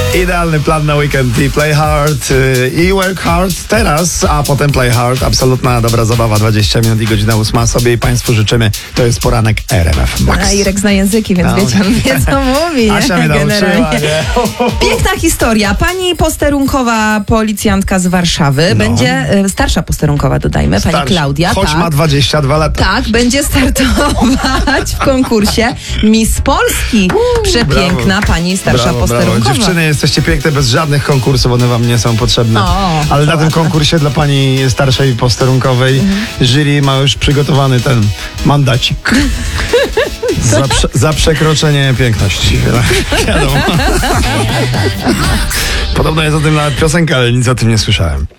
Idealny plan na weekend i play hard i work hard teraz, a potem play hard. Absolutna dobra zabawa, 20 minut i godzina 8. Sobie i Państwu życzymy. To jest poranek RMF Max. A Irek zna języki, więc wiecie, on wie co mówi. Asia mnie nauczyła, nie? Piękna historia. Pani posterunkowa policjantka z Warszawy będzie, starsza posterunkowa dodajmy, pani Starszy. Klaudia. Choć tak, ma 22 lata. tak, będzie startować w konkursie Miss Polski. Przepiękna pani starsza posterunkowa. Brawo. Dziewczyny, jesteście piękne bez żadnych konkursów, one wam nie są potrzebne. Ale na tym konkursie dla pani starszej posterunkowej jury ma już przygotowany ten mandacik. Za przekroczenie piękności. Wiadomo. Podobno jest o tym nawet piosenka, ale nic o tym nie słyszałem.